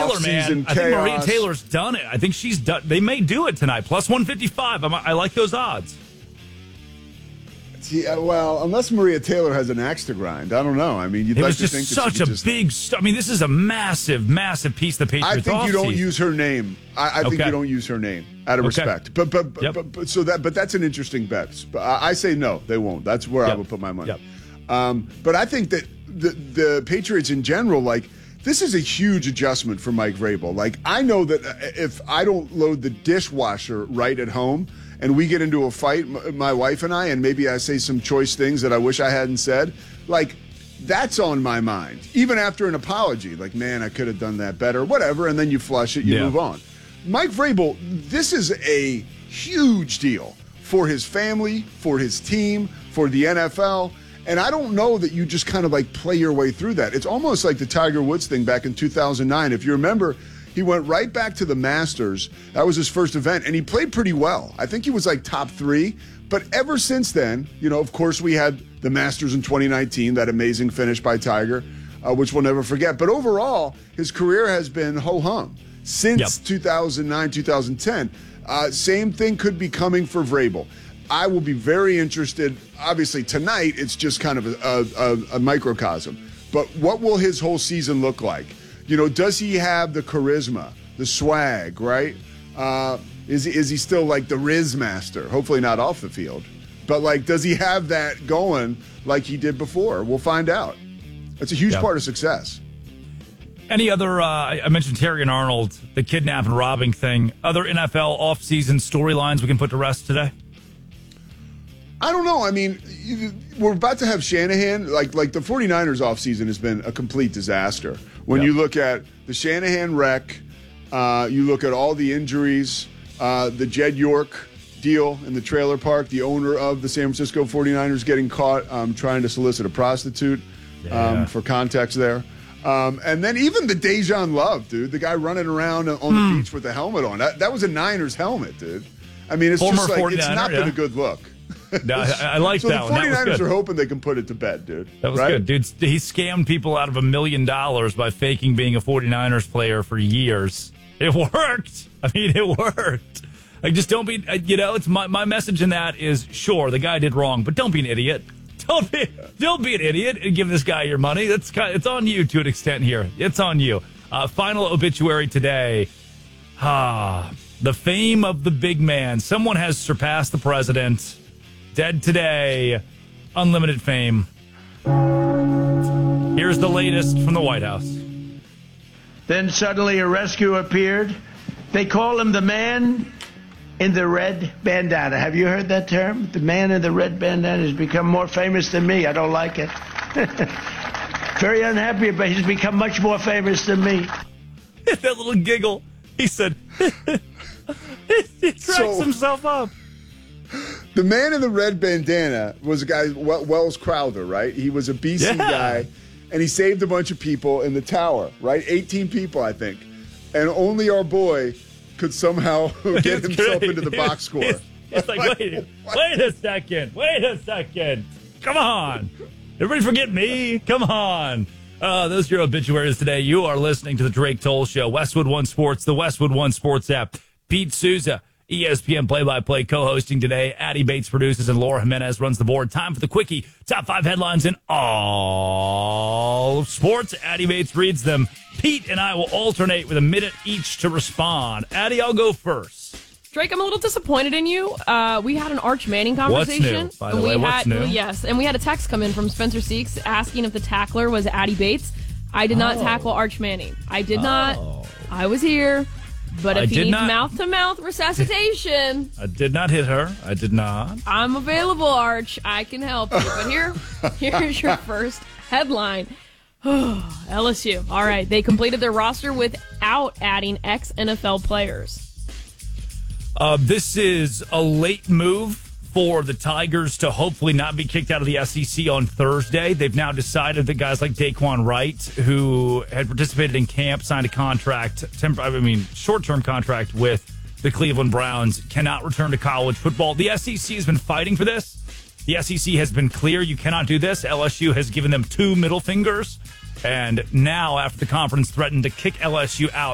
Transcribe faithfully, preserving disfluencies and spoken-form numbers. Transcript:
Taylor, man. I think Maria Taylor's done it. I think she's done. They may do it tonight. Plus one fifty-five. I'm, I like those odds. Yeah, well, unless Maria Taylor has an axe to grind, I don't know. I mean, you'd it like was to just think such that a just, big. St- I mean, this is a massive, massive piece of the Patriots. I think you don't offseason. use her name. I, I think okay. you don't use her name out of okay. respect. But but, but, yep. but but so that but that's an interesting bet. But I, I say no, they won't. That's where yep. I would put my money. Yep. Um, but I think that the the Patriots in general, like, this is a huge adjustment for Mike Vrabel. Like, I know that if I don't load the dishwasher right at home, and we get into a fight, my wife and I, and maybe I say some choice things that I wish I hadn't said, like, that's on my mind. Even after an apology, like, man, I could have done that better, whatever, and then you flush it, you yeah. move on. Mike Vrabel, this is a huge deal for his family, for his team, for the N F L, and I don't know that you just kind of, like, play your way through that. It's almost like the Tiger Woods thing back in two thousand nine. If you remember, he went right back to the Masters. That was his first event, and he played pretty well. I think he was like top three. But ever since then, you know, of course, we had the Masters in twenty nineteen, that amazing finish by Tiger, uh, which we'll never forget. But overall, his career has been ho-hum since yep. two thousand nine, two thousand ten. Uh, same thing could be coming for Vrabel. I will be very interested. Obviously, tonight, it's just kind of a, a, a microcosm. But what will his whole season look like? You know, does he have the charisma, the swag, right? Uh, is, is he still like the Riz master? Hopefully not off the field. But, like, does he have that going like he did before? We'll find out. That's a huge yeah. part of success. Any other, uh, I mentioned Terry and Arnold, the kidnap and robbing thing. Other N F L offseason storylines we can put to rest today? I don't know. I mean, we're about to have Shanahan. Like, like the 49ers offseason has been a complete disaster. When yep. you look at the Shanahan wreck, uh, you look at all the injuries, uh, the Jed York deal in the trailer park, the owner of the San Francisco 49ers getting caught um, trying to solicit a prostitute yeah. um, for context there. Um, and then even the Dejan Love, dude, the guy running around on hmm. the beach with the helmet on. That, that was a Niners helmet, dude. I mean, it's Former just like, forty-niner, it's not yeah. been a good look. No, I, I like so that one. one. So the 49ers are hoping they can put it to bed, dude. That was right? good. Dude, he scammed people out of a million dollars by faking being a 49ers player for years. It worked. I mean, it worked. Like, just don't be, you know, it's my, my message in that is, sure, the guy did wrong, but don't be an idiot. Don't be, don't be an idiot and give this guy your money. That's kind of, it's on you to an extent here. It's on you. Uh, final obituary today. Ah, the fame of the big man. Someone has surpassed the president. Dead today. Unlimited fame. Here's the latest from the White House. Then suddenly a rescue appeared. They call him the man in the red bandana. Have you heard that term? The man in the red bandana has become more famous than me. I don't like it. Very unhappy, but he's become much more famous than me. That little giggle. He said, he cracks so, himself up. The man in the red bandana was a guy, Wells Crowther, right? He was a B C yeah. guy, and he saved a bunch of people in the tower, right? eighteen people, I think. And only our boy could somehow get it's himself great. into the box score. It's, it's like, like, wait, wait a second, wait a second. Come on. Everybody forget me? Come on. Uh, those are your obituaries today. You are listening to the Drake Toll Show, Westwood One Sports, the Westwood One Sports app. Pete Souza, E S P N play-by-play co-hosting today. Addie Bates produces and Laura Jimenez runs the board. Time for the quickie. Top five headlines in all of sports. Addie Bates reads them. Pete and I will alternate with a minute each to respond. Addie, I'll go first. Drake, I'm a little disappointed in you. Uh, we had an Arch Manning conversation. What's new, by the way? What's had, new? Yes, and we had a text come in from Spencer Seeks asking if the tackler was Addie Bates. I did not oh. tackle Arch Manning. I did oh. not. I was here. But if I he needs not, mouth-to-mouth resuscitation... I did not hit her. I did not. I'm available, Arch. I can help you. But here, here's your first headline. L S U. All right. They completed their roster without adding ex-N F L players. Uh, this is a late move for the Tigers to hopefully not be kicked out of the S E C on Thursday. They've now decided that guys like Daquan Wright, who had participated in camp, signed a contract, temp- I mean, short-term contract with the Cleveland Browns, cannot return to college football. The S E C has been fighting for this. The S E C has been clear you cannot do this. L S U has given them two middle fingers. And now, after the conference threatened to kick L S U out,